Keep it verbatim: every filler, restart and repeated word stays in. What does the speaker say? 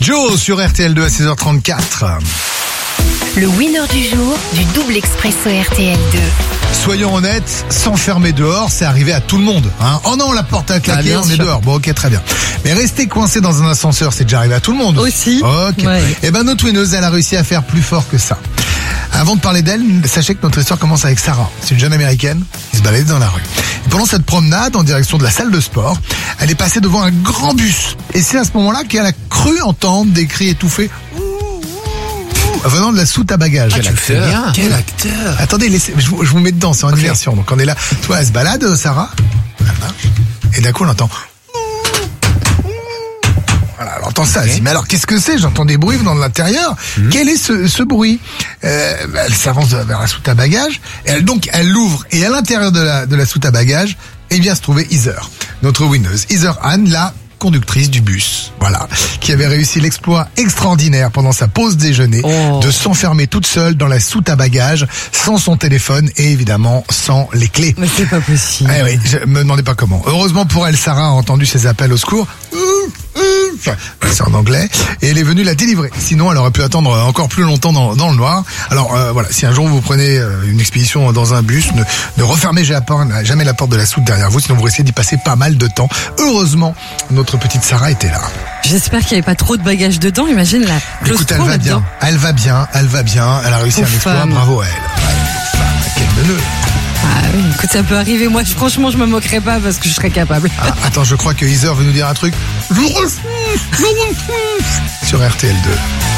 Joe sur R T L deux à seize heures trente-quatre. Le winner du jour du double expresso R T L deux. Soyons honnêtes, s'enfermer dehors, c'est arrivé à tout le monde. Hein. Oh non, la porte a claqué, ah, on est sûr. dehors. Bon, ok, très bien. Mais rester coincé dans un ascenseur, c'est déjà arrivé à tout le monde. Aussi. Ok. Ouais. Et ben notre winneuse, elle a réussi à faire plus fort que ça. Avant de parler d'elle, sachez que notre histoire commence avec Sarah. C'est une jeune américaine qui se baladait dans la rue. Et pendant cette promenade en direction de la salle de sport, elle est passée devant un grand bus. Et c'est à ce moment-là qu'elle a cru entendre des cris étouffés venant de la soute à bagages. Ah, tu le fais bien. Quel acteur. Attendez, laissez, je, vous, je vous mets dedans, c'est en Okay. immersion. Donc on est là. Tu vois, elle se balade, Sarah. Elle marche. Et d'un coup, on entend. Voilà, elle entend ça. Elle Okay. dit, mais alors, qu'est-ce que c'est? J'entends des bruits venant de l'intérieur. Mmh. Quel est ce, ce bruit? euh, Elle s'avance vers la soute à bagages. Et elle, donc, elle l'ouvre. Et à l'intérieur de la, de la soute à bagages, eh bien, se trouvait Heather, notre winneuse. Heather Anne, la conductrice du bus, voilà, qui avait réussi l'exploit extraordinaire pendant sa pause déjeuner oh. de s'enfermer toute seule dans la soute à bagages, sans son téléphone et évidemment sans les clés. Mais c'est pas possible. Eh oui, je me demandais pas comment. Heureusement pour elle, Sarah a entendu ses appels au secours. C'est en anglais. Et elle est venue la délivrer. Sinon, elle aurait pu attendre encore plus longtemps dans, dans le noir. Alors euh, voilà, si un jour vous prenez une expédition dans un bus, ne, ne refermez jamais la porte de la soute derrière vous, sinon vous risquez d'y passer pas mal de temps. Heureusement, notre petite Sarah était là. J'espère qu'il n'y avait pas trop de bagages dedans. Imagine la claustro. Écoute, elle va bien, elle va bien, elle va bien. Elle a réussi Pauvre un exploit, femme. bravo à elle. Ouais, femme, quel meneux. Ah oui, écoute, ça peut arriver. Moi, je- franchement, je me moquerai pas parce que je serais capable. Ah, attends, je crois que Heather veut nous dire un truc. Je refuse, je refuse sur R T L deux.